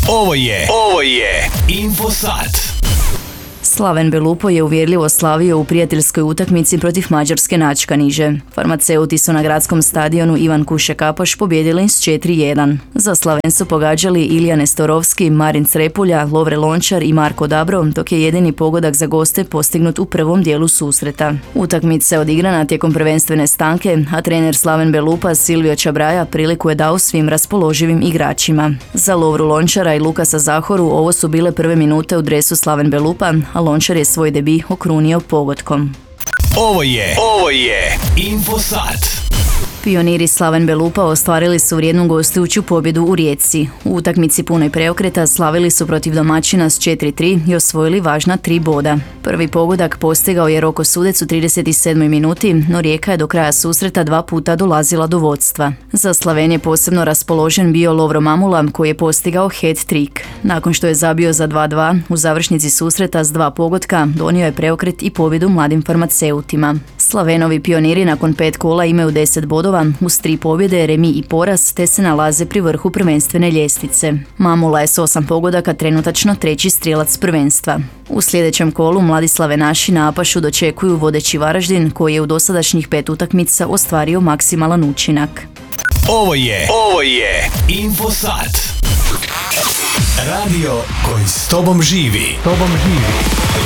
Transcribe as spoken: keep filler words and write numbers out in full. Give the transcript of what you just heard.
Ovo je, ovo je Infosat. Slaven Belupo je uvjerljivo slavio u prijateljskoj utakmici protiv mađarske Načkaniže. Farmaceuti su na gradskom stadionu Ivan Kuše Kapoš pobijedili s četiri jedan. Za Slaven su pogađali Ilija Nestorovski, Marin Crepulja, Lovre Lončar i Marko Dabro, dok je jedini pogodak za goste postignut u prvom dijelu susreta. Utakmica je odigrana tijekom prvenstvene stanke, a trener Slaven Belupa Silvio Čabraja priliku je dao svim raspoloživim igračima. Za Lovru Lončara i Lukasa Zahoru ovo su bile prve minute u dresu Slaven Belupa, a Lončar je svoj debi okrunio pogodkom. Ovo je, ovo je Infosat. Pioniri Slaven Belupa ostvarili su vrijednu gostujuću pobjedu u Rijeci. U utakmici punoj preokreta slavili su protiv domaćina s četiri tri i osvojili važna tri boda. Prvi pogodak postigao je Roko Sudec u trideset sedmoj minuti, no Rijeka je do kraja susreta dva puta dolazila do vodstva. Za Slaven je posebno raspoložen bio Lovro Mamula, koji je postigao hat-trick. Nakon što je zabio za dva dva, u završnici susreta s dva pogotka donio je preokret i pobjedu mladim farmaceutima. Slavenovi pioniri nakon pet kola imaju deset bodova, uz tri pobjede, remi i poraz, te se nalaze pri vrhu prvenstvene ljestvice. Mamula je s osam pogodaka trenutačno treći strijelac prvenstva. U sljedećem kolu mladi Slavenaši na Apašu dočekuju vodeći Varaždin, koji je u dosadašnjih pet utakmica ostvario maksimalan učinak. Ovo je, ovo je Infosat. Radio koji s tobom živi. Tobom živi.